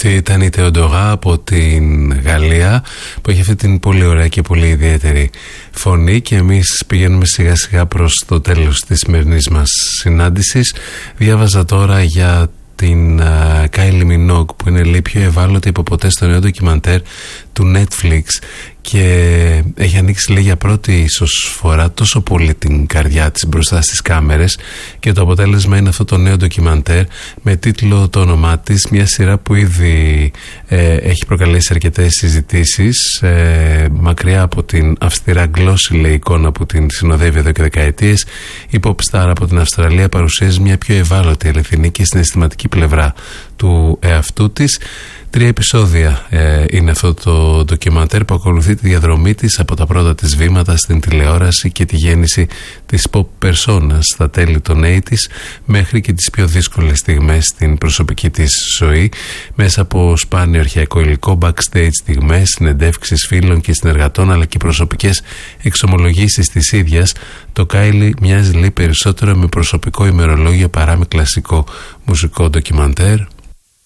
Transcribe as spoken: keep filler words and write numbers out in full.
Αυτή ήταν η Τεοντογά από την Γαλλία, που έχει αυτή την πολύ ωραία και πολύ ιδιαίτερη φωνή, και εμείς πηγαίνουμε σιγά σιγά προς το τέλος της σημερινής μας συνάντησης. Διάβαζα τώρα για την Κάιλι Μινόγκ, που είναι λέει πιο ευάλωτη από ποτέ στο νέο ντοκιμαντέρ του Netflix, και έχει ανοίξει λέει για πρώτη ίσως φορά τόσο πολύ την καρδιά της μπροστά στις κάμερες, και το αποτέλεσμα είναι αυτό το νέο ντοκιμαντέρ με τίτλο το όνομά της, μια σειρά που ήδη ε, έχει προκαλέσει αρκετές συζητήσεις, ε, μακριά από την αυστηρά γλώσσιλη εικόνα που την συνοδεύει εδώ και δεκαετίες. Η pop star από την Αυστραλία παρουσιάζει μια πιο ευάλωτη, αληθινή και συναισθηματική πλευρά του εαυτού της. Τρία επεισόδια ε, είναι αυτό το ντοκιμαντέρ που ακολουθεί τη διαδρομή της από τα πρώτα της βήματα στην τηλεόραση και τη γέννηση της pop persona στα τέλη των ογδόντα μέχρι και τις πιο δύσκολες στιγμές στην προσωπική της ζωή, μέσα από σπάνιο αρχαιακό υλικό, backstage στιγμές, συνεντεύξεις φίλων και συνεργατών, αλλά και προσωπικές εξομολογήσεις της ίδιας. Το Κάιλι μοιάζει λέει περισσότερο με προσωπικό ημερολόγιο παρά με κλασικό μουσικό ντοκιμαντέρ.